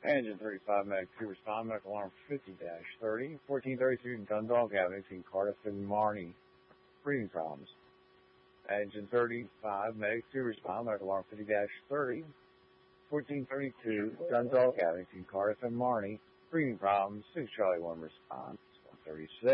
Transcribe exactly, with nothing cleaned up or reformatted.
Engine thirty-five, Medic two, respond, medical alarm fifty dash thirty, fourteen thirty-three, Dundalk Avenue, between Cardiff and Marnie. Breathing problems. Engine thirty-five, Medic two, respond, medical alarm fifty dash thirty, fourteen thirty-two, Dundalk Avenue, between Cardiff and Marnie. Breathing problems. six Charlie one response. one thirty-six.